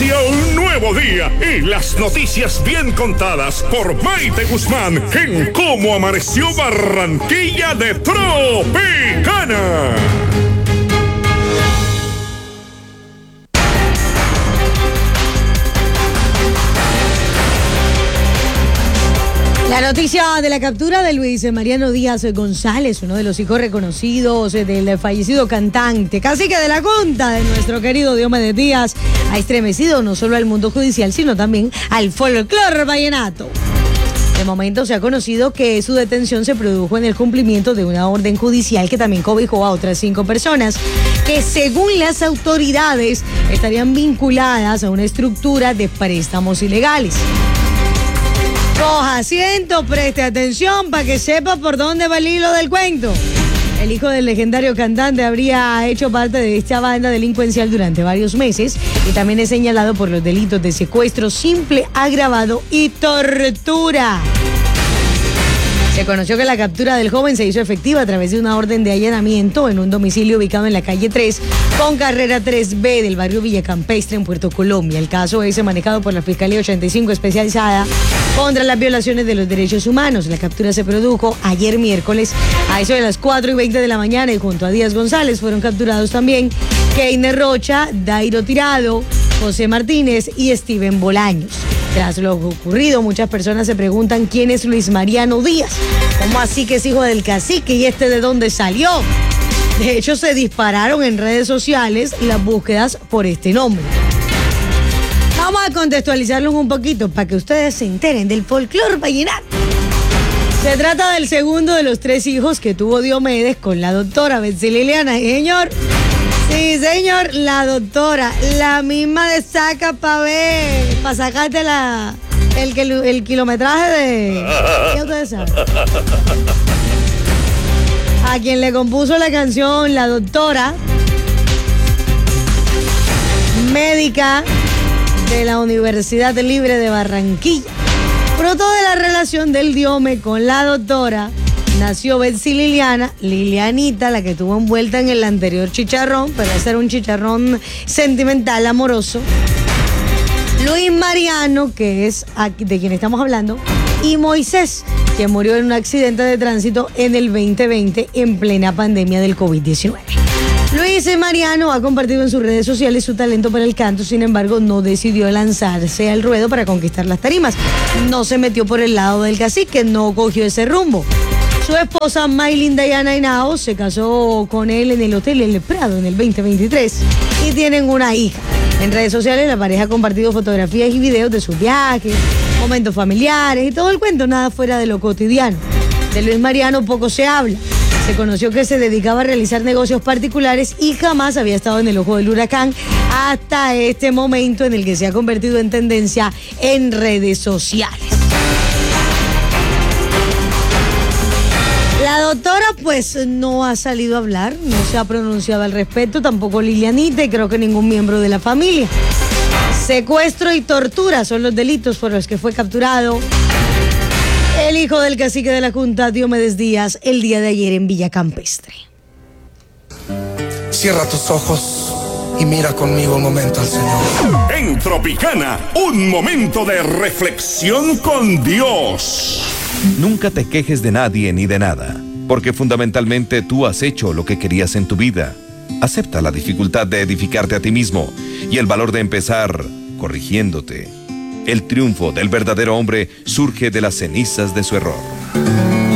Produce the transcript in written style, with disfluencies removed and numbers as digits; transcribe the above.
Inicia un nuevo día y las noticias bien contadas por Maite Guzmán en Cómo Amaneció Barranquilla de Tropicana. La noticia de la captura de Luis Mariano Díaz González, uno de los hijos reconocidos del fallecido cantante, cacique de la Junta de nuestro querido Diomedes Díaz, ha estremecido no solo al mundo judicial, sino también al folclore vallenato. De momento se ha conocido que su detención se produjo en el cumplimiento de una orden judicial que también cobijó a otras 5 personas que, según las autoridades, estarían vinculadas a una estructura de préstamos ilegales. Coja asiento, preste atención para que sepa por dónde va el hilo del cuento. El hijo del legendario cantante habría hecho parte de esta banda delincuencial durante varios meses y también es señalado por los delitos de secuestro simple, agravado y tortura. Se conoció que la captura del joven se hizo efectiva a través de una orden de allanamiento en un domicilio ubicado en la calle 3 con carrera 3B del barrio Villa Campestre en Puerto Colombia. El caso es manejado por la Fiscalía 85 especializada contra las violaciones de los derechos humanos. La captura se produjo ayer miércoles a eso de las 4:20 de la mañana y junto a Díaz González fueron capturados también Keiner Rocha, Dairo Tirado, José Martínez y Steven Bolaños. Tras lo ocurrido, muchas personas se preguntan quién es Luis Mariano Díaz. ¿Cómo así que es hijo del cacique y de dónde salió? De hecho, se dispararon en redes sociales las búsquedas por este nombre. Vamos a contextualizarlos un poquito para que ustedes se enteren del folclore vallenato. Se trata del segundo de los 3 hijos que tuvo Diomedes con la doctora Betsy Liliana. Señor, sí, señor, la doctora, la misma de saca pa' ver, para sacarte el kilometraje de... ¿Qué ustedes saben? A quien le compuso la canción, la doctora, médica de la Universidad Libre de Barranquilla. Fruto de la relación del Diome con la doctora, nació Betsy Liliana, Lilianita, la que tuvo envuelta en el anterior chicharrón, pero ese era un chicharrón sentimental, amoroso. Luis Mariano, que es de quien estamos hablando, y Moisés, que murió en un accidente de tránsito en el 2020 en plena pandemia del COVID-19. Luis Mariano ha compartido en sus redes sociales su talento para el canto, sin embargo, no decidió lanzarse al ruedo para conquistar las tarimas. No se metió por el lado del cacique, no cogió ese rumbo. Su esposa Maylin Dayana Henao se casó con él en el Hotel El Prado en el 2023 y tienen una hija. En redes sociales la pareja ha compartido fotografías y videos de sus viajes, momentos familiares y todo el cuento, nada fuera de lo cotidiano. De Luis Mariano poco se habla. Se conoció que se dedicaba a realizar negocios particulares y jamás había estado en el ojo del huracán hasta este momento en el que se ha convertido en tendencia en redes sociales. La doctora pues no ha salido a hablar, no se ha pronunciado al respecto, tampoco Lilianita y creo que ningún miembro de la familia. Secuestro y tortura son los delitos por los que fue capturado el hijo del cacique de la Junta, Diomedes Díaz, el día de ayer en Villa Campestre. Cierra tus ojos y mira conmigo un momento al Señor. En Tropicana, un momento de reflexión con Dios. Nunca te quejes de nadie ni de nada, porque fundamentalmente tú has hecho lo que querías en tu vida. Acepta la dificultad de edificarte a ti mismo y el valor de empezar corrigiéndote. El triunfo del verdadero hombre surge de las cenizas de su error.